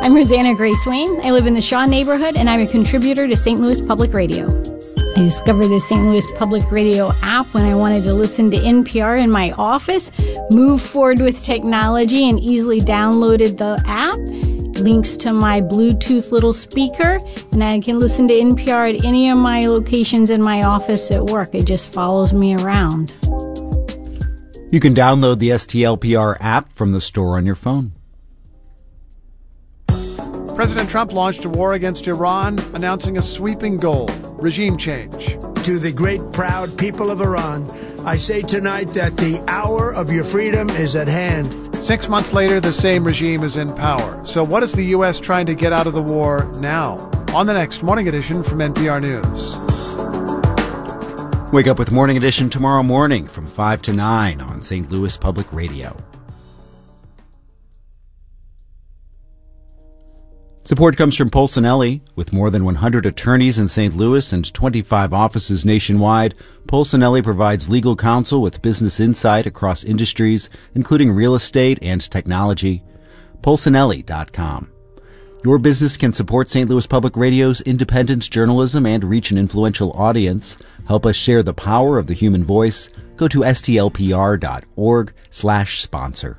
I'm Rosanna Gray Swain. I live in the Shaw neighborhood, and I'm a contributor to St. Louis Public Radio. I discovered the St. Louis Public Radio app when I wanted to listen to NPR in my office, moved forward with technology, and easily downloaded the app. Links to my Bluetooth little speaker, and I can listen to NPR at any of my locations in my office at work. It just follows me around. You can download the STLPR app from the store on your phone. President Trump launched a war against Iran, announcing a sweeping goal: regime change. To the great, proud people of Iran, I say tonight that the hour of your freedom is at hand. 6 months later, the same regime is in power. So what is the U.S. trying to get out of the war now? On the next Morning Edition from NPR News. Wake up with Morning Edition tomorrow morning from 5 to 9 on St. Louis Public Radio. Support comes from Polsinelli. With more than 100 attorneys in St. Louis and 25 offices nationwide, Polsinelli provides legal counsel with business insight across industries, including real estate and technology. Polsinelli.com. Your business can support St. Louis Public Radio's independent journalism and reach an influential audience. Help us share the power of the human voice. Go to stlpr.org/sponsor.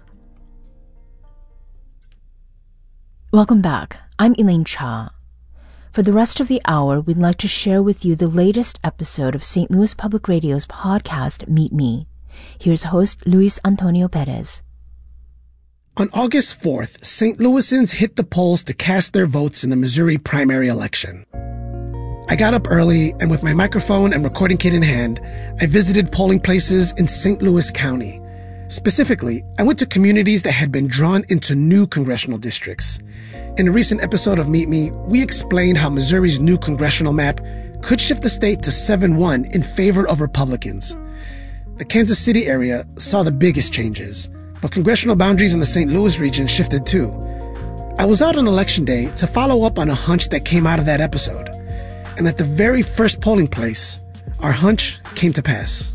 Welcome back. I'm Elaine Cha. For the rest of the hour, we'd like to share with you the latest episode of St. Louis Public Radio's podcast, Meet Me. Here's host Luis Antonio Perez. On August 4th, St. Louisans hit the polls to cast their votes in the Missouri primary election. I got up early, and with my microphone and recording kit in hand, I visited polling places in St. Louis County. Specifically, I went to communities that had been drawn into new congressional districts. In a recent episode of Meet Me, we explained how Missouri's new congressional map could shift the state to 7-1 in favor of Republicans. The Kansas City area saw the biggest changes, but congressional boundaries in the St. Louis region shifted too. I was out on Election Day to follow up on a hunch that came out of that episode. And at the very first polling place, our hunch came to pass.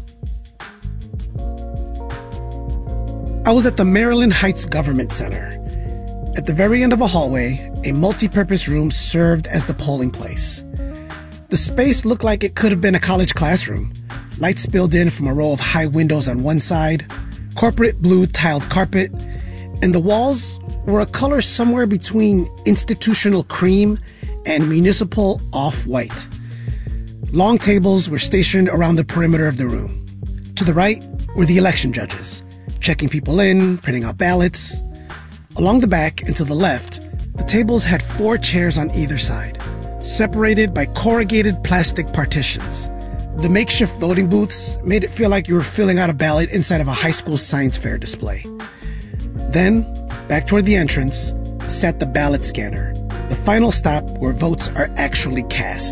I was at the Maryland Heights Government Center. At the very end of a hallway, a multi-purpose room served as the polling place. The space looked like it could have been a college classroom. Light spilled in from a row of high windows on one side, corporate blue tiled carpet, and the walls were a color somewhere between institutional cream and municipal off-white. Long tables were stationed around the perimeter of the room. To the right were the election judges, checking people in, printing out ballots. Along the back and to the left, the tables had 4 chairs on either side, separated by corrugated plastic partitions. The makeshift voting booths made it feel like you were filling out a ballot inside of a high school science fair display. Then, back toward the entrance, sat the ballot scanner, the final stop where votes are actually cast.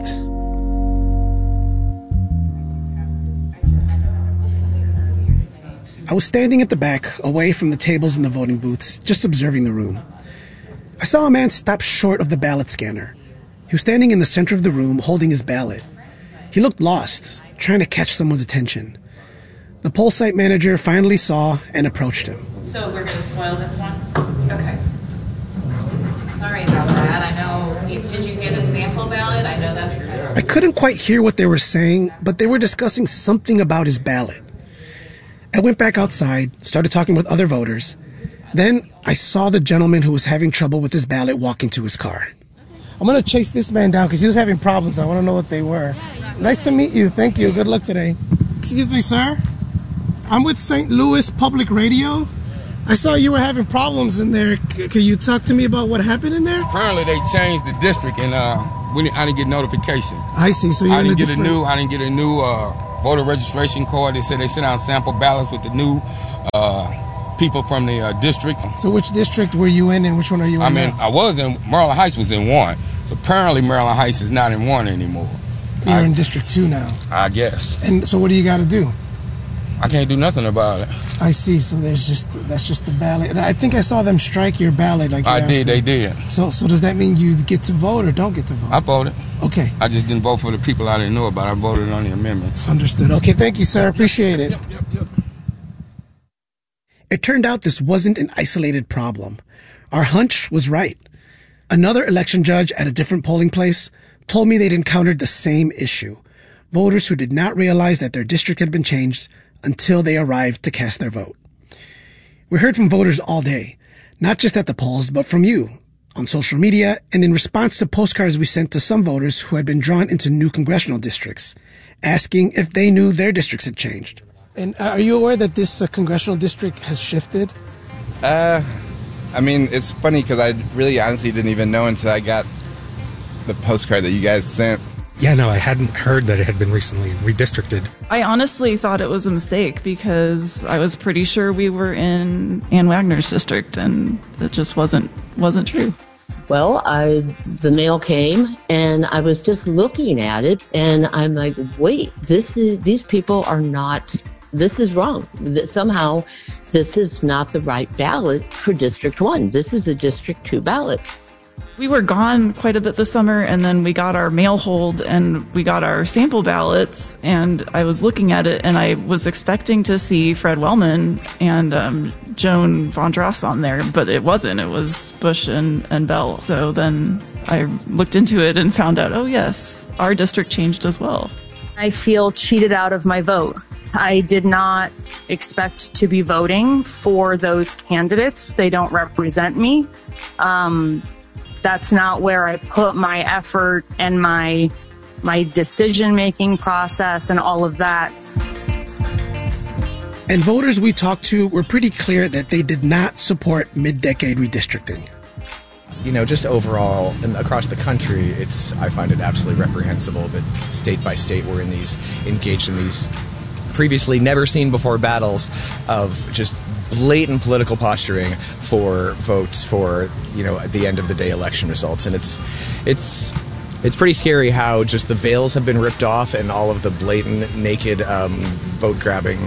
I was standing at the back, away from the tables and the voting booths, just observing the room. I saw a man stop short of the ballot scanner. He was standing in the center of the room, holding his ballot. He looked lost, trying to catch someone's attention. The poll site manager finally saw and approached him. So we're going to spoil this one? Okay. Sorry about that. I know. Did you get a sample ballot? I know that's... I couldn't quite hear what they were saying, but they were discussing something about his ballot. I went back outside, started talking with other voters. Then I saw the gentleman who was having trouble with his ballot walk into his car. I'm going to chase this man down because he was having problems. I want to know what they were. Nice to meet you. Thank you. Good luck today. Excuse me, sir. I'm with St. Louis Public Radio. I saw you were having problems in there. Can you talk to me about what happened in there? Apparently they changed the district and I didn't get notification. I see. So I didn't get a new voter registration card. They said they sent out sample ballots with the new people from the district. So which district were you in and which one are you in now? I was in, Maryland Heights was in 1. So apparently Maryland Heights is not in 1 anymore. You're in District 2 now. I guess. And so what do you got to do? I can't do nothing about it. I see. So that's just the ballot. And I think I saw them strike your ballot. They did. So does that mean you get to vote or don't get to vote? I voted. Okay. I just didn't vote for the people I didn't know about. I voted on the amendments. Understood. Okay, thank you, sir. Appreciate it. Yep. It turned out this wasn't an isolated problem. Our hunch was right. Another election judge at a different polling place told me they'd encountered the same issue. Voters who did not realize that their district had been changed until they arrived to cast their vote. We heard from voters all day, not just at the polls, but from you, on social media, and in response to postcards we sent to some voters who had been drawn into new congressional districts, asking if they knew their districts had changed. And are you aware that this congressional district has shifted? I mean, it's funny because I really honestly didn't even know until I got the postcard that you guys sent. Yeah, no, I hadn't heard that it had been recently redistricted. I honestly thought it was a mistake because I was pretty sure we were in Ann Wagner's district, and it just wasn't true. Well, the mail came, and I was just looking at it, and I'm like, wait, these people are not, this is wrong. Somehow, this is not the right ballot for District 1. This is a District 2 ballot. We were gone quite a bit this summer, and then we got our mail hold and we got our sample ballots, and I was looking at it, and I was expecting to see Fred Wellman and Joan Von Dross on there, but it wasn't. It was Bush and Bell. So then I looked into it and found out, oh yes, our district changed as well. I feel cheated out of my vote. I did not expect to be voting for those candidates. They don't represent me. That's not where I put my effort and my decision-making process and all of that. And voters we talked to were pretty clear that they did not support mid-decade redistricting. You know, just overall and across the country, I find it absolutely reprehensible that state by state we're engaged in these previously never seen before battles of just blatant political posturing for votes for, at the end of the day election results. And it's pretty scary how just the veils have been ripped off and all of the blatant naked vote grabbing,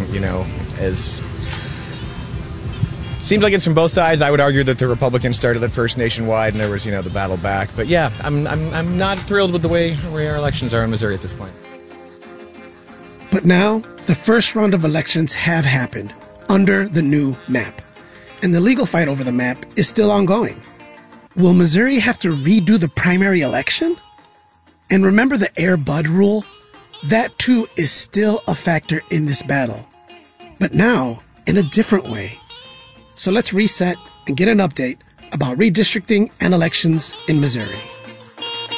seems like it's from both sides. I would argue that the Republicans started it first nationwide and there was, the battle back. But yeah, I'm not thrilled with the way our elections are in Missouri at this point. But now, the first round of elections have happened under the new map. And the legal fight over the map is still ongoing. Will Missouri have to redo the primary election? And remember the Air Bud rule? That too is still a factor in this battle. But now, in a different way. So let's reset and get an update about redistricting and elections in Missouri.